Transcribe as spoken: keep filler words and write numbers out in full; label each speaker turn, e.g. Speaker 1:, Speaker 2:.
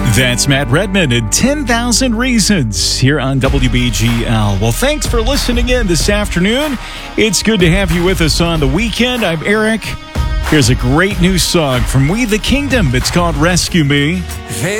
Speaker 1: That's Matt Redman and ten thousand Reasons here on W B G L. Well, thanks for listening in this afternoon. It's good to have you with us on the weekend. I'm Eric. Here's a great new song from We the Kingdom. It's called Rescue Me.